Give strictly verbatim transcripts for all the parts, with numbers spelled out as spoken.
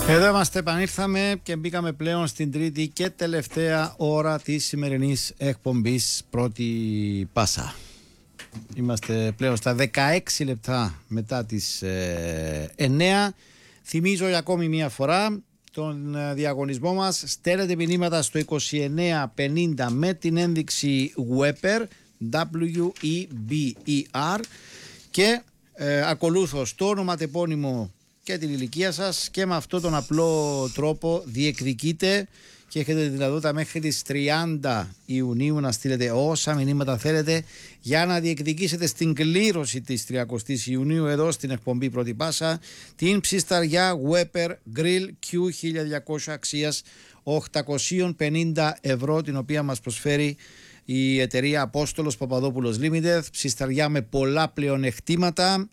Εδώ είμαστε, επανήλθαμε και μπήκαμε πλέον στην τρίτη και τελευταία ώρα της σημερινής εκπομπής Πρώτη Πάσα. Είμαστε πλέον στα δεκαέξι λεπτά μετά τις ε, εννέα. Θυμίζω για ακόμη μία φορά τον ε, διαγωνισμό μας. Στέλνετε μηνύματα στο είκοσι εννέα πενήντα με την ένδειξη Weber, W E B E R, και ε, ακολούθως το όνομα, τεπώνυμο και την ηλικία σας, και με αυτόν τον απλό τρόπο διεκδικείτε και έχετε τη δυνατότητα μέχρι τις τριάντα Ιουνίου να στείλετε όσα μηνύματα θέλετε για να διεκδικήσετε στην κλήρωση της τριακοστής Ιουνίου εδώ στην εκπομπή Πρώτη Πάσα την ψισταριά Weber Grill Q χίλια διακόσια αξίας οκτακόσια πενήντα ευρώ, την οποία μας προσφέρει η εταιρεία Απόστολος Παπαδόπουλος Limited. Ψισταριά με πολλά πλεονεκτήματα,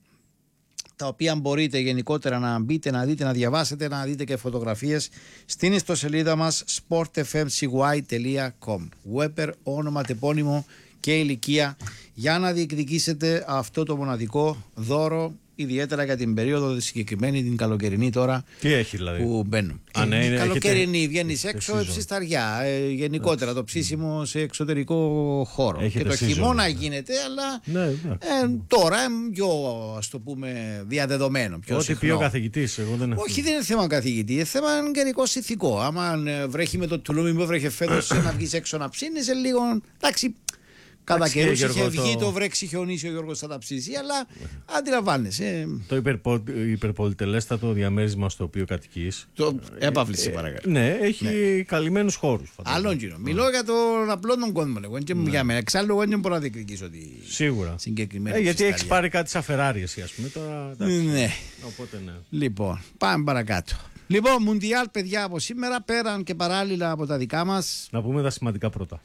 τα οποία μπορείτε γενικότερα να μπείτε, να δείτε, να διαβάσετε, να δείτε και φωτογραφίες στην ιστοσελίδα μας sport f m c y dot com. Weber, όνομα, τεπώνυμο και ηλικία για να διεκδικήσετε αυτό το μοναδικό δώρο, ιδιαίτερα για την περίοδο τη συγκεκριμένη, την καλοκαιρινή τώρα. Τι έχει δηλαδή που μπαίνουν. Α, ναι, είναι, καλοκαιρινή, έχετε... βγαίνεις έξω, ψισταριά. Ε, γενικότερα το ψήσιμο σε εξωτερικό χώρο. Έχετε και το season, χειμώνα ναι. γίνεται, αλλά ναι, ναι. Ε, τώρα πιο, ας το πούμε, διαδεδομένο. Πιο ό,τι πει ο καθηγητής. Εγώ δεν Όχι, δεν είναι θέμα καθηγητή, είναι θέμα γενικό ηθικό. Άμα βρέχει με το τουλούμι που βρέχε φέτος να βγεις έξω να ψήνεις, λίγο. Εντάξει. Κατά καιρούς είχε βγει το, το βρέξει, χιονίσει ο Γιώργος θα τα ψήσει, αλλά αντιλαμβάνεσαι. Το υπερπο, υπερπολιτελέστατο διαμέρισμα στο οποίο κατοικείς. Το επαύληση, παρακαλώ. Ναι, έχει ναι. καλυμμένους χώρους. Άλλον κοινό. Μιλώ για τον απλό τον κόσμο. Εγώ και ναι. για μένα. Εξάλλου, εγώ δεν μπορώ να διεκδικήσω τη σίγουρα. συγκεκριμένη. Ε, γιατί έχει πάρει κάτι σαν Φεράρι, εσύ, ας πούμε. Τώρα, ναι. Οπότε, ναι. Λοιπόν, πάμε παρακάτω. Λοιπόν, Μουντιάλ, παιδιά, από σήμερα, πέραν και παράλληλα από τα δικά μας. Να πούμε τα σημαντικά πρώτα.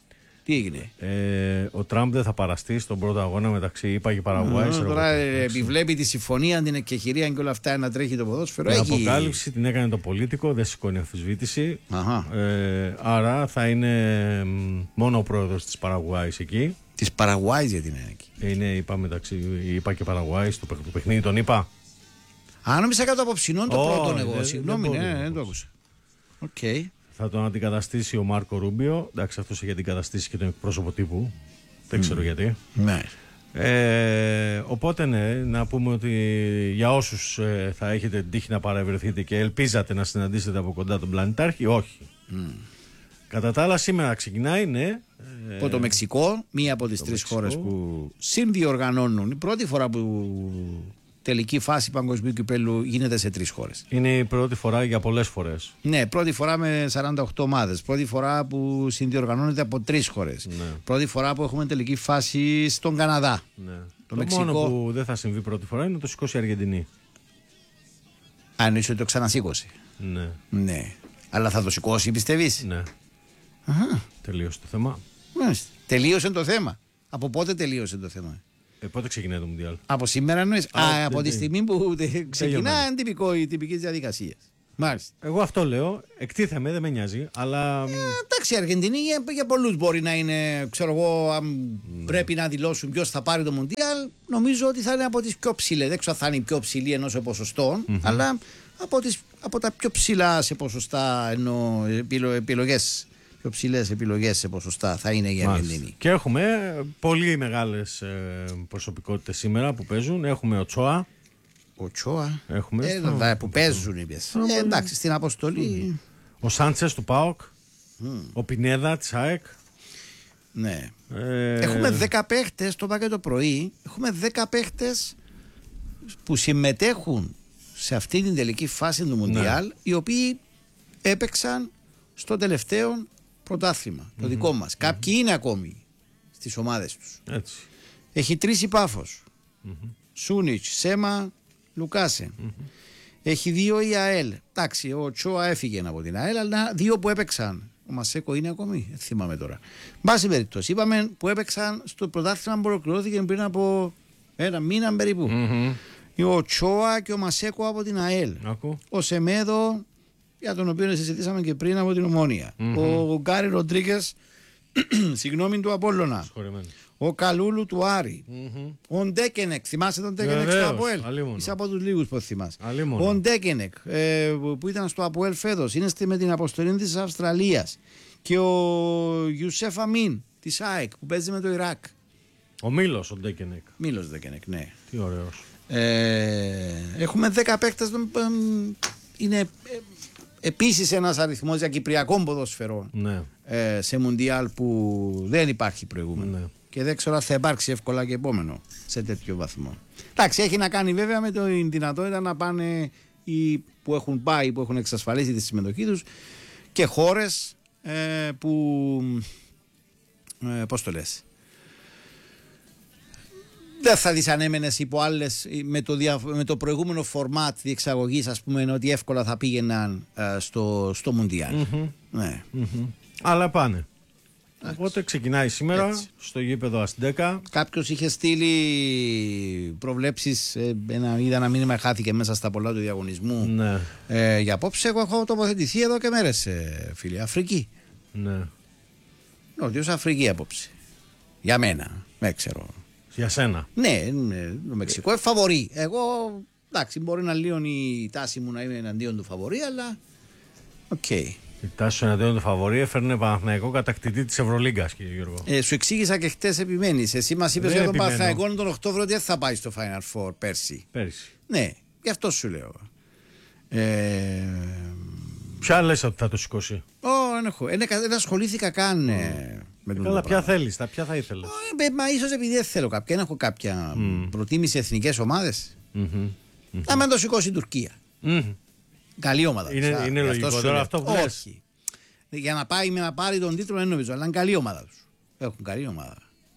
Τι έγινε? Ε, ο Τραμπ δεν θα παραστεί στον πρώτο αγώνα μεταξύ ΗΠΑ και Παραγουάη. Τώρα επιβλέπει τη συμφωνία, την εκκεχηρία και όλα αυτά να τρέχει το ποδόσφαιρο. Την έχει... αποκάλυψη την έκανε το Πολίτικο, δεν σηκώνει αμφισβήτηση. Ε, άρα θα είναι μόνο ο πρόεδρος της Παραγουάη εκεί. Της Παραγουάη γιατί είναι εκεί. Είναι ΗΠΑ μεταξύ ΗΠΑ και Παραγουάη στο παιχνίδι των ΗΠΑ. Α, νόμιζα κάτω από ψινόν το oh, πρώτο εγώ. Δεν, Συγγνώμη, δεν ναι, δεν το άκουσα. Οκ. Okay. Θα τον αντικαταστήσει ο Μάρκο Ρούμπιο. Εντάξει, αυτός έχει αντικαταστήσει και τον εκπρόσωπο τύπου. Δεν ξέρω mm. γιατί. Ναι. Ε, οπότε ναι, να πούμε ότι για όσους ε, θα έχετε την τύχη να παρευρεθείτε και ελπίζατε να συναντήσετε από κοντά τον πλανητάρχη, όχι. Mm. Κατά τα άλλα, σήμερα ξεκινάει, ναι. Από ε, το Μεξικό, μία από τις τρεις χώρες που συνδιοργανώνουν. Η πρώτη φορά που τελική φάση παγκοσμίου κυπέλλου γίνεται σε τρεις χώρες. Είναι η πρώτη φορά για πολλές φορές. Ναι, πρώτη φορά με σαράντα οκτώ ομάδες. Πρώτη φορά που συνδιοργανώνεται από τρεις χώρες. Ναι. Πρώτη φορά που έχουμε τελική φάση στον Καναδά. Ναι. Το, το Μεξικό... μόνο που δεν θα συμβεί πρώτη φορά είναι το σηκώσει η Αργεντινή. Αν είσαι το ξανασήκωσε. Ναι. Ναι. Αλλά θα το σηκώσει, πιστεύεις? Ναι. Αχα. Τελείωσε το θέμα. Μάλιστα. Τελείωσε το θέμα. Από πότε τελείωσε το θέμα? Ε, πότε ξεκινάει το Μουντιάλ? Από σήμερα εννοείς? Α, Α, από δε, τη στιγμή που ξεκινά είναι τυπικό, η τυπική διαδικασία. Μάλιστα. Εγώ αυτό λέω. Εκτίθεμαι, δεν με νοιάζει. Αλλά. Ε, εντάξει, η Αργεντινή για, για πολλούς μπορεί να είναι. Ξέρω εγώ, αν ναι. πρέπει να δηλώσουν ποιος θα πάρει το Μουντιάλ, νομίζω ότι θα είναι από τις πιο ψηλές. Δεν ξέρω αν θα είναι η πιο ψηλή ενός σε ποσοστό, mm-hmm. αλλά από, τις, από τα πιο ψηλά σε ποσοστά ενώ επιλογές. Πιο ψηλές επιλογές σε ποσοστά θα είναι η Αργεντινή. Και έχουμε πολύ μεγάλες ε, προσωπικότητες σήμερα που παίζουν. Έχουμε ο Τσόα. Ο Τσόα. Έχουμε. Ε, στο... δα, που παίζουν, είπες. Ε, εντάξει, στην αποστολή. Mm. Ο Σάντσες του ΠΑΟΚ. Mm. Ο Πινέδα της ΑΕΚ. Ναι. Ε... Έχουμε δέκα παίχτες, το είπα και το πρωί. Έχουμε δέκα παίχτες που συμμετέχουν σε αυτή την τελική φάση του Μουντιάλ, ναι. οι οποίοι έπαιξαν στο τελευταίο πρωτάθλημα, mm-hmm. το δικό μας. Mm-hmm. Κάποιοι είναι ακόμη στις ομάδες τους. Έτσι. Έχει τρεις υπάφος. Mm-hmm. Σούνιτς, Σέμα, Λουκάσε. Mm-hmm. Έχει δύο η ΑΕΛ. Εντάξει, ο Τσόα έφυγε από την ΑΕΛ, αλλά δύο που έπαιξαν. Ο Μασέκο είναι ακόμη, δεν θυμάμαι τώρα. Μπάση περιπτώσει, είπαμε που έπαιξαν στο πρωτάθλημα που ολοκληρώθηκε πριν από ένα μήνα περίπου. Mm-hmm. Ο Τσόα και ο Μασέκο από την ΑΕΛ. Ακού. Ο Σεμέδο, για τον οποίο συζητήσαμε και πριν, από την Ομόνια. Mm-hmm. Ο Γκάρι Ροντρίγκες, συγγνώμη, του Απόλλωνα. Ο Καλούλου του Άρη. Mm-hmm. Ο Ντέκενεκ. Θυμάσαι τον Ντέκενεκ στο Αποέλ? Είσαι από τους λίγους που θυμάσαι. Ο Ντέκενεκ ε, που ήταν στο Αποέλ φέτος. Είναι με την αποστολή της Αυστραλίας. Και ο Ιουσέφ Αμίν της ΑΕΚ που παίζει με το Ιράκ. Ο Μήλος ο Ντέκενεκ. Μήλος Ντέκενεκ, ναι. Τι ωραίος. Ε, έχουμε δέκα παίκτες. Είναι ε, επίσης ένας αριθμός για κυπριακών ποδοσφαιρών, ναι. ε, σε μουντιάλ που δεν υπάρχει προηγούμενο. Ναι. Και δεν ξέρω αν θα υπάρξει εύκολα και επόμενο σε τέτοιο βαθμό. Εντάξει, έχει να κάνει βέβαια με την δυνατότητα να πάνε οι που έχουν πάει, που έχουν εξασφαλίσει τη συμμετοχή τους και χώρες ε, που. Ε, πώς το λες. Δεν θα τις ανέμενες υπό άλλες με το, δια, με το προηγούμενο φορμάτ διεξαγωγής, ας πούμε, ότι εύκολα θα πήγαιναν ε, στο, στο Μουντιάλ. Mm-hmm. Ναι. Mm-hmm. Αλλά πάνε. Άξι. Οπότε ξεκινάει σήμερα έτσι. Στο γήπεδο Αστέκα. Κάποιος είχε στείλει προβλέψεις, ε, ένα, είδα ένα μήνυμα, χάθηκε μέσα στα πολλά του διαγωνισμού. Ναι. Ε, για απόψε, εγώ έχω τοποθετηθεί εδώ και μέρες, ε, φίλοι. Αφρική. Ναι. Νότιος Αφρική απόψε. Για μένα, δεν ξέρω. Για σένα. Ναι, το Μεξικό είναι φαβορί. Εγώ, εντάξει, μπορεί να λύωνει η τάση μου να είμαι εναντίον του φαβορί, αλλά οκ. Okay. Η τάση σου εναντίον του φαβορί έφερνε Παναθηναϊκό κατακτητή της Ευρωλίγκας, κύριε Γιώργο. Ε, σου εξήγησα και χτες επιμένεις. Εσύ μας είπες για τον Παναθηναϊκό τον Οκτώβριο ότι δεν θα πάει στο Final Four πέρσι. Πέρσι. Ναι, γι' αυτό σου λέω. Ε... Ποια λες ότι θα το σηκώσει? Ω, δεν, δεν ασχολήθηκα καν. Mm. Με τον Καλά, ποια θέλεις, τα ποια θα ήθελες? Ε, μα ίσως επειδή δεν θέλω κάποια, δεν έχω κάποια mm. προτίμηση εθνικές ομάδες. Mm-hmm. Mm-hmm. Να μην το σηκώσει η Τουρκία. Mm-hmm. Καλή ομάδα. Είναι, α, είναι λογικό αυτό τώρα αυτό που λες? Όχι. Για να πάει με να πάρει τον τίτλο δεν νομίζω, αλλά είναι καλή ομάδα τους. Έχουν καλή ομάδα.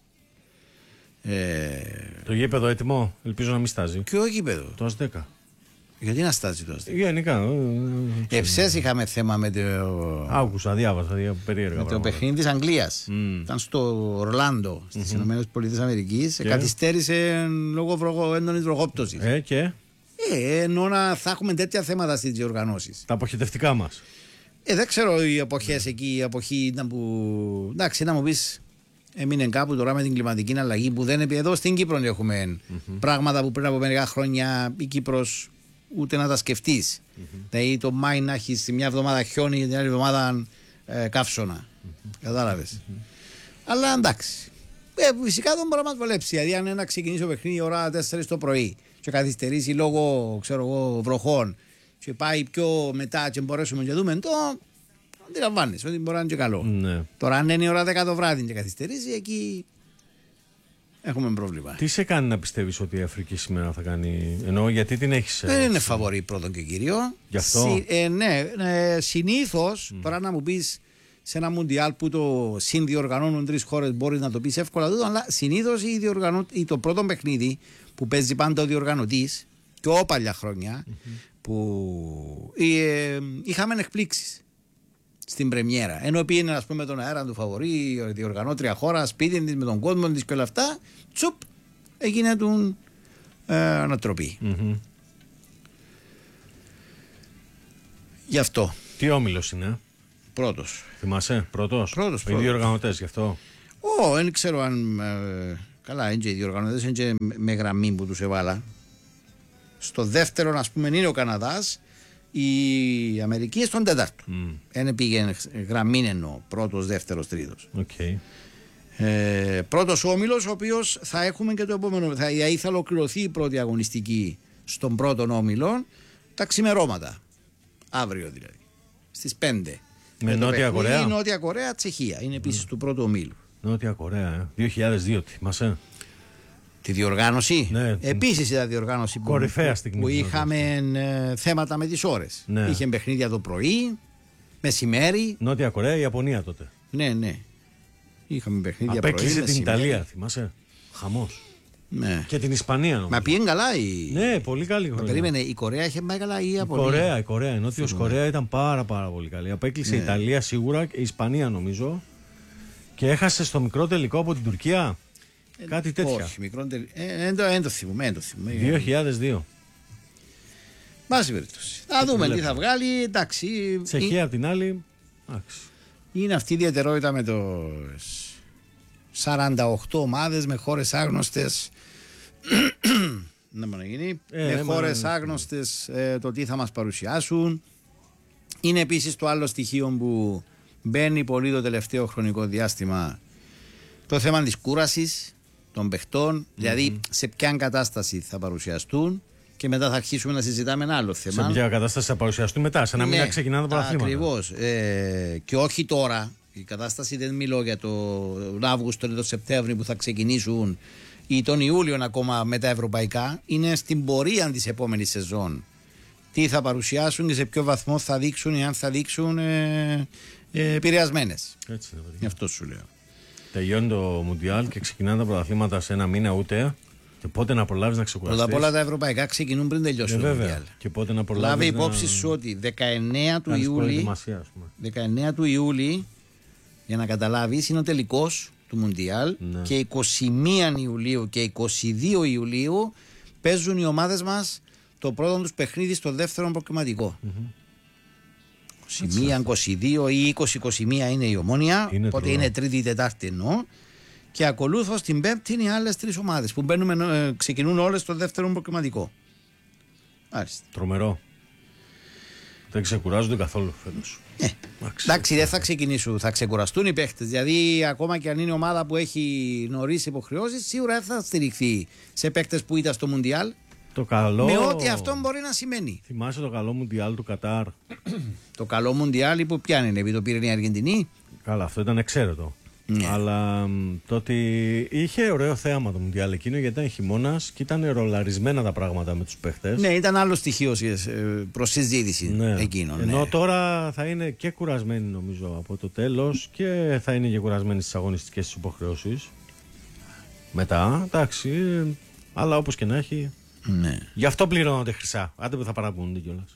Ε... Το γήπεδο έτοιμο, ελπίζω να μην στάζει. Ποιο γήπεδο? Το Αστέκα. Γιατί να στάζει το Αστέκα? Γενικά. Ευσές είχαμε θέμα με το. Άκουσα, διάβασα περίεργα. Με το παιχνίδι της Αγγλίας. Mm. Ήταν στο Ορλάντο, στις mm-hmm. ΗΠΑ. Καθυστέρησε λόγω έντονης βροχόπτωσης. Ε, και. Ε, ενώ να θα έχουμε τέτοια θέματα στις διοργανώσεις. Τα αποχετευτικά μας. Ε, δεν ξέρω οι εποχές εκεί, η εποχή ήταν που. Εντάξει, να μου πεις, έμεινε κάπου τώρα με την κλιματική αλλαγή που δεν είναι. Εδώ στην Κύπρο έχουμε mm-hmm. πράγματα που πριν από μερικά χρόνια η Κύπρος ούτε να τα σκεφτείς. Mm-hmm. Δηλαδή το Μάη να έχει τη μια εβδομάδα χιόνι και την άλλη εβδομάδα ε, καύσωνα. Mm-hmm. Κατάλαβες. Mm-hmm. Αλλά εντάξει. Ε, φυσικά δεν μπορεί να μας βολέψει. Δηλαδή, αν ένα ξεκινήσει το παιχνίδι ώρα τέσσερις το πρωί και καθυστερήσει λόγω ξέρω εγώ, βροχών και πάει πιο μετά και μπορέσουμε να δούμε το, αντιλαμβάνεσαι ότι μπορεί να είναι και καλό. Ναι. Τώρα, αν είναι η ώρα δέκα το βράδυ και καθυστερήσει, εκεί έχουμε πρόβλημα. Τι σε κάνει να πιστεύεις ότι η Αφρική σήμερα θα κάνει? Εννοώ γιατί την έχεις. Δεν είναι φαβορί πρώτον και κύριο. Γι' αυτό. Συ, ε, ναι, ε, συνήθως, mm. τώρα να μου πεις σε ένα μουντιάλ που το συνδιοργανώνουν τρεις χώρες μπορεί να το πεις εύκολα τούτο, αλλά συνήθως το πρώτο παιχνίδι που παίζει πάντα ο διοργανωτής και ο παλιά χρόνια mm-hmm. που ε, είχαμε εκπλήξεις στην πρεμιέρα. Ενώ πήγαινε ας πούμε τον αέρα του φαβορί, η διοργανώτρια χώρα, σπίτι της με τον κόσμο της και όλα αυτά, τσουπ, έγινε του ε, ανατροπή. Mm-hmm. Γι' αυτό. Τι όμιλος είναι? Πρώτος. Θυμάσαι, πρώτος. Πρώτος. Οι διοργανωτές γι' αυτό. Ω, δεν ξέρω αν. Ε, καλά, είναι και οι διοργανωτές, είναι και με γραμμή που τους έβαλα. Στο δεύτερο, ας πούμε, είναι ο Καναδάς. Η Αμερική στον τέταρτο. Δεν mm. πήγαινε γραμμή εννοώ. Πρώτος, δεύτερος, τρίτος. Okay. Ε, πρώτος όμιλος, ο οποίος θα έχουμε και το επόμενο. Θα, θα ολοκληρωθεί η πρώτη αγωνιστική στον πρώτον όμιλο τα ξημερώματα. Αύριο δηλαδή. Στις πέντε. Με Νότια Κορέα. Η Νότια Κορέα, Τσεχία. Είναι επίσης mm. του πρώτου ομίλου. Νότια Κορέα, ε. δύο χιλιάδες δύο, θυμάσαι. Τη διοργάνωση. Ναι. Επίσης ήταν διοργάνωση που, κορυφαία στιγμή, που είχαμε ε, θέματα με τις ώρες. Ναι. Είχε παιχνίδια το πρωί, μεσημέρι. Νότια Κορέα, Ιαπωνία τότε. Ναι, ναι. Είχαμε παιχνίδια απέκλεισε πρωί. Απέκλεισε την μεσημέρι. Ιταλία, θυμάσαι. Χαμός. Ναι. Και την Ισπανία νομίζω. Μα πήγαινε καλά η. Ναι, πολύ καλή χρονιά. Περίμενε, η Κορέα είχε πάει καλά ή η Ιαπωνία? Η Κορέα, η Κορέα. Η Νότιος Κορέα ήταν πάρα, πάρα πολύ καλή. Απέκλεισε η ναι. Ιταλία σίγουρα, η Ισπανία νομίζω. Και έχασε στο μικρό τελικό από την Τουρκία. Ε, Κάτι τέτοια. Όχι, μικρό τελικό. Ε, δεν το θυμούμαι. δύο χιλιάδες δύο. Βάση περίπτωση. Θα δούμε τι θα βγάλει. Εντάξει. Τσεχία απ' την άλλη. Εντάξει. Είναι αυτή η ιδιαιτερότητα με το. σαράντα οκτώ ομάδες με χώρες άγνωστες. Να μπορεί να γίνει. Ε, με χώρες άγνωστες ε, το τι θα μας παρουσιάσουν. Είναι επίσης το άλλο στοιχείο που μπαίνει πολύ το τελευταίο χρονικό διάστημα, το θέμα της κούρασης των παιχτών, mm-hmm. δηλαδή σε ποια κατάσταση θα παρουσιαστούν, και μετά θα αρχίσουμε να συζητάμε ένα άλλο θέμα. Σε ποια κατάσταση θα παρουσιαστούν μετά, σαν να μην ναι, ξεκινάνε τα πρωταθλήματα. Ακριβώς. Ε, και όχι τώρα. Η κατάσταση δεν μιλώ για τον Αύγουστο ή τον Σεπτέμβριο που θα ξεκινήσουν, ή τον Ιούλιο ακόμα με τα ευρωπαϊκά. Είναι στην πορεία της επόμενης σεζόν. Τι θα παρουσιάσουν και σε ποιο βαθμό θα δείξουν, ή αν θα δείξουν ε, ε, επηρεασμένες. Έτσι είναι. Γι' αυτό σου λέω. Τελειώνει το Μουντιάλ και ξεκινάνε τα πρωταθλήματα σε ένα μήνα ούτε. Και πότε να προλάβεις να ξεκουραστείς. Πρώτα απ' όλα τα ευρωπαϊκά ξεκινούν πριν τελειώσει ε, το Μουντιάλ. Και πότε να προλάβεις. Λάβει υπόψη να... σου ότι δεκαεννέα του Ιούλη, δεκαεννέα του Ιούλη, για να καταλάβεις, είναι ο τελικός του Μουντιάλ, ναι. Και είκοσι μία Ιουλίου και είκοσι δύο Ιουλίου παίζουν οι ομάδες μας το πρώτο τους παιχνίδι στο δεύτερο προκριματικό. Mm-hmm. είκοσι μία, είκοσι δύο ή είκοσι είκοσι μία είναι η Ομόνια, είναι οπότε τρολό. Είναι Τρίτη ή Τετάρτη εννοώ. Και ακολούθως την Πέμπτη είναι οι άλλες τρεις ομάδες που μπαίνουμε, ε, ξεκινούν όλες στο δεύτερο προκριματικό. Άριστα. Τρομερό. Δεν ξεκουράζονται καθόλου φέτος. Ε, εντάξει, δεν θα ξεκινήσουν, θα ξεκουραστούν οι παίχτες. Δηλαδή, ακόμα και αν είναι ομάδα που έχει νωρίς υποχρεώσεις, σίγουρα δεν θα στηριχθεί σε παίχτες που ήταν στο Μουντιάλ. Το καλό... Με ό,τι αυτό μπορεί να σημαίνει. Θυμάσαι το καλό Μουντιάλ του Κατάρ. Το καλό Μουντιάλ που ποια είναι, επειδή το πήρε η Αργεντινή. Καλά, αυτό ήταν εξαίρετο. Ναι. Αλλά το ότι είχε ωραίο θέαμα το Μουντιάλ εκείνο, γιατί ήταν χειμώνας και ήταν ρολαρισμένα τα πράγματα με τους παίχτες. Ναι, ήταν άλλο στοιχείο προς συζήτηση, ναι. Εκείνο. Ενώ ναι. Τώρα θα είναι και κουρασμένοι νομίζω από το τέλος και θα είναι και κουρασμένοι στις αγωνιστικές υποχρεώσεις. Μετά, εντάξει, αλλά όπως και να έχει. Ναι. Γι' αυτό πληρώνονται χρυσά. Άντε που θα παραπονούνται κιόλας.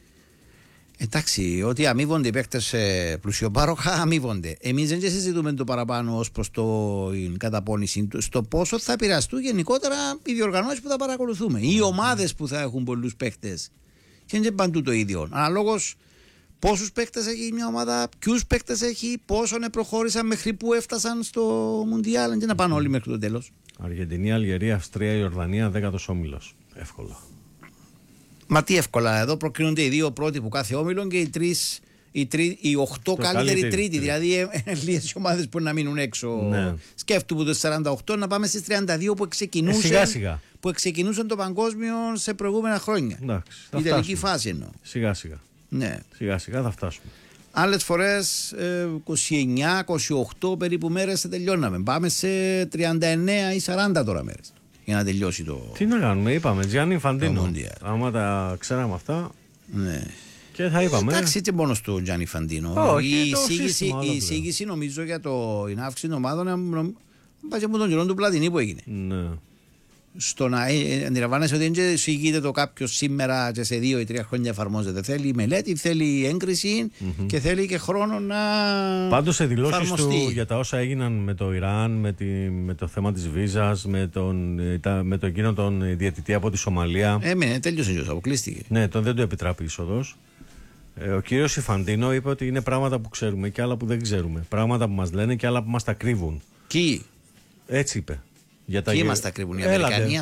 Εντάξει, ότι αμείβονται οι παίκτες πλουσιοπάροχα, αμείβονται. Εμείς δεν συζητούμε το παραπάνω ως προς την καταπώνηση, στο πόσο θα επηρεαστούν γενικότερα οι διοργανώσεις που θα παρακολουθούμε. Οι ομάδες που θα έχουν πολλούς παίκτες. Και είναι παντού το ίδιο. Αναλόγως πόσους παίκτες έχει μια ομάδα, ποιους παίκτες έχει, πόσο προχώρησαν μέχρι που έφτασαν στο Μουντιάλ. Και να πάνε όλοι μέχρι το τέλος. Αργεντινή, Αλγερία, Αυστρία, Ιορδανία, δέκατος όμιλος. Εύκολα. Μα τι εύκολα, εδώ προκρίνονται οι δύο πρώτοι που κάθε όμιλο και οι, τρεις, οι, τρι, οι οχτώ το καλύτεροι τρίτη. τρίτη δηλαδή, λίγες ομάδες που να μείνουν έξω. Ναι. Σκέφτομαι το σαράντα οκτώ να πάμε στις τριάντα δύο που ξεκινούσαν, ε, σιγά, σιγά. Που ξεκινούσαν το παγκόσμιο σε προηγούμενα χρόνια. Εντάξει, η τελική φάση εννοώ. Σιγά σιγά. Ναι. Σιγά σιγά θα φτάσουμε. Άλλες φορές ε, είκοσι εννέα είκοσι οκτώ περίπου μέρες τελειώναμε. Πάμε σε τριάντα εννέα ή σαράντα τώρα μέρες. Για να τελειώσει το. Τι να κάνουμε, είπαμε. Τζιάννη Ινφαντίνο. Άμα τα ξέραμε αυτά. Ναι. Και θα είπαμε. Εντάξει, και μόνο του Τζιάννη Ινφαντίνο. Oh, η εισήγηση, η εισήγηση νομίζω για το αύξηση των ομάδων. Πάει και από τον καιρό του Πλατινί που έγινε. Ναι. Στο να ε, αντιλαμβάνεσαι ότι δεν εισηγείται το κάποιο σήμερα και σε δύο ή τρία χρόνια εφαρμόζεται. Θέλει μελέτη, θέλει έγκριση mm-hmm. και θέλει και χρόνο να. Πάντως σε δηλώσεις του για τα όσα έγιναν με το Ιράν, με, τη, με το θέμα της βίζας, με τον, τα, με τον εκείνο τον διαιτητή από τη Σομαλία. Έμεινε, τέλειωσε και αποκλείστηκε. Ναι, τον δεν του επιτράπει είσοδος. Ε, ο κύριος Ινφαντίνο είπε ότι είναι πράγματα που ξέρουμε και άλλα που δεν ξέρουμε. Πράγματα που μας λένε και άλλα που μας τα κρύβουν. Ποιοι? Έτσι είπε. Ποιοι μας τα κρύβουν, οι Αμερικανοί?